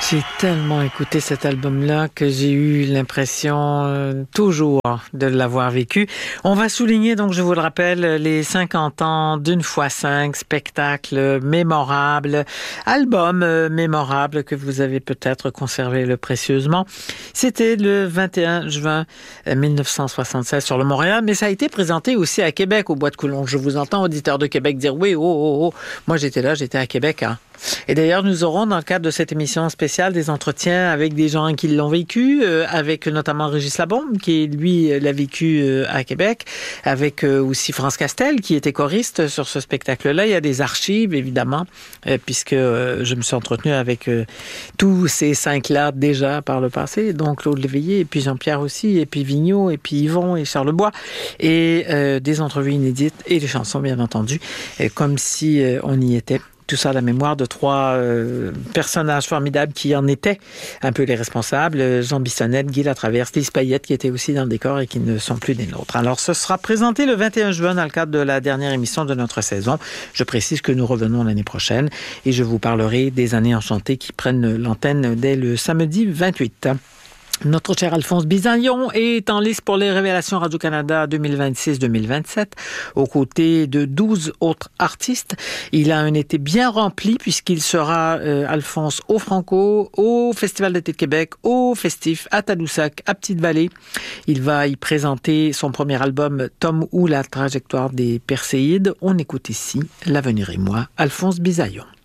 J'ai tellement écouté cet album-là que j'ai eu l'impression toujours de l'avoir vécu. On va souligner, donc je vous le rappelle, les 50 ans d'Une fois 5, spectacle mémorable, album mémorable que vous avez peut-être conservé précieusement. C'était le 21 juin 1976 sur le Montréal, mais ça a été présenté aussi à Québec, au Bois de Coulon. Je vous entends, auditeurs de Québec, dire oui, oh. Moi, j'étais là, j'étais à Québec, hein. Et d'ailleurs, nous aurons dans le cadre de cette émission spéciale des entretiens avec des gens qui l'ont vécu, avec notamment Régis Labombe, qui lui l'a vécu à Québec, avec aussi France Castel, qui était choriste sur ce spectacle-là. Il y a des archives, évidemment, puisque je me suis entretenu avec tous ces 5-là déjà par le passé, donc Claude Léveillé, et puis Jean-Pierre aussi, et puis Vigneault, et puis Yvon et Charles Bois, et des entrevues inédites et des chansons, bien entendu, comme si on y était. Tout ça à la mémoire de 3 personnages formidables qui en étaient un peu les responsables. Jean Bissonnette, Guy Latraverse, Lise Payette qui étaient aussi dans le décor et qui ne sont plus des nôtres. Alors, ce sera présenté le 21 juin dans le cadre de la dernière émission de notre saison. Je précise que nous revenons l'année prochaine et je vous parlerai des années enchantées qui prennent l'antenne dès le samedi 28. Notre cher Alphonse Bisaillon est en liste pour les Révélations Radio-Canada 2026-2027, aux côtés de 12 autres artistes. Il a un été bien rempli puisqu'il sera, Alphonse, au Franco, au Festival d'été de Québec, au Festif, à Tadoussac, à Petite-Vallée. Il va y présenter son premier album, Tom ou la trajectoire des Perséides. On écoute ici, L'avenir et moi, Alphonse Bisaillon.